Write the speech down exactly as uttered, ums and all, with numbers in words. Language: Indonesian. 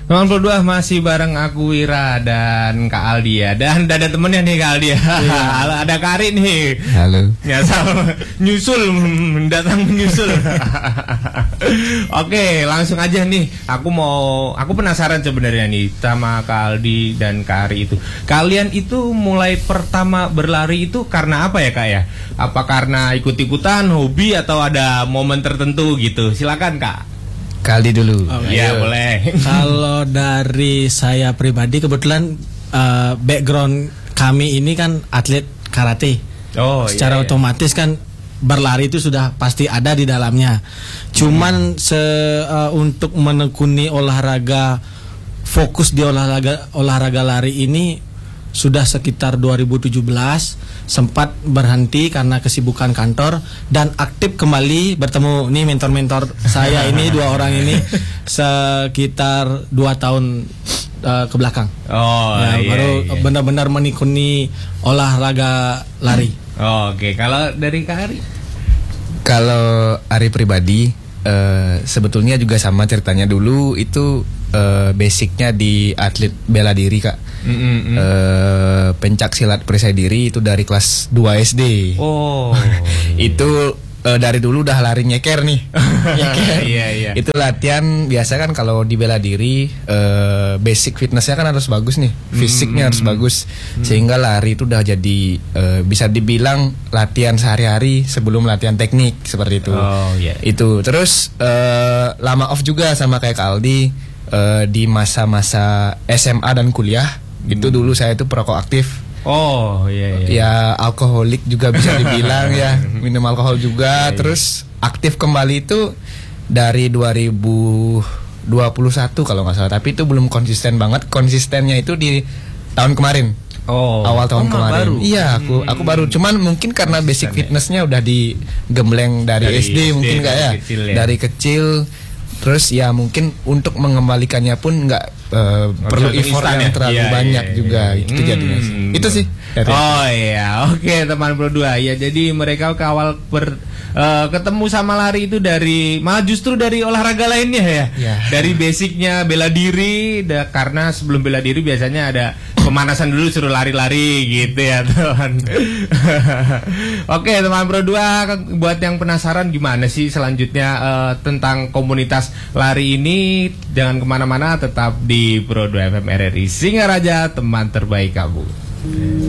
delapan puluh dua masih bareng aku Wira dan Kak Aldi ya. Dan ada temennya nih Kak Aldi ya. Iya. Ada Kari nih. Halo. Ya sama nyusul datang menyusul. Oke, langsung aja nih. Aku mau aku penasaran sebenarnya nih sama Kak Aldi dan Kari itu. Kalian itu mulai pertama berlari itu karena apa ya Kak ya? Apa karena ikut-ikutan, hobi atau ada momen tertentu gitu? Silakan Kak. Kali dulu. Oh, iya boleh. Kalau dari saya pribadi kebetulan uh, background kami ini kan atlet karate. Oh, secara iya, iya. otomatis kan berlari itu sudah pasti ada di dalamnya. Cuman hmm. se uh, untuk menekuni olahraga, fokus di olahraga olahraga lari ini sudah sekitar dua ribu tujuh belas, sempat berhenti karena kesibukan kantor dan aktif kembali bertemu nih mentor-mentor saya ini dua orang ini sekitar dua tahun uh, ke belakang. Oh, ya, iya, baru iya. benar-benar menekuni olahraga lari. Oh, oke, okay. Kalau dari Kak Ari? Kalau Ari pribadi uh, sebetulnya juga sama ceritanya. Dulu itu uh, basicnya di atlet bela diri Kak. Mm-hmm. uh, Pencak silat perisai diri itu dari kelas dua S D. Oh. Itu uh, dari dulu udah lari nyeker nih. Nyeker. Iya, iya. Itu latihan biasa kan kalau di bela diri uh, basic fitnessnya kan harus bagus nih. Fisiknya mm-hmm. harus bagus. Mm-hmm. Sehingga lari itu udah jadi uh, bisa dibilang latihan sehari-hari sebelum latihan teknik seperti itu. Oh, yeah. Itu terus uh, lama off juga sama kayak Kak Aldi uh, di masa-masa S M A dan kuliah. Itu dulu saya itu perokok aktif. Oh iya iya. Ya alkoholik juga bisa dibilang ya, minum alkohol juga. Iya, terus iya. aktif kembali itu dari dua ribu dua puluh satu kalau nggak salah. Tapi itu belum konsisten banget. Konsistennya itu di tahun kemarin. Oh. Awal tahun oh, kemarin. Baru. Iya aku aku baru. Cuman mungkin karena basic fitnessnya udah digembleng dari, dari S D, S D mungkin nggak ya? Kecil, ya. Dari kecil. Terus ya mungkin untuk mengembalikannya pun nggak uh, perlu effort yang terlalu iya, banyak iya, juga iya, iya. Itu hmm, jadinya sih. Itu sih. Oh iya, oke teman delapan puluh dua ya. Jadi mereka ke awal ber, uh, ketemu sama lari itu dari malah justru dari olahraga lainnya ya. Yeah. Dari basicnya bela diri, da, karena sebelum bela diri biasanya ada pemanasan dulu suruh lari-lari gitu ya teman. Oke teman Pro dua, buat yang penasaran gimana sih selanjutnya uh, tentang komunitas lari ini, jangan kemana-mana, tetap di Pro dua F M R R I Singaraja, teman terbaik kamu.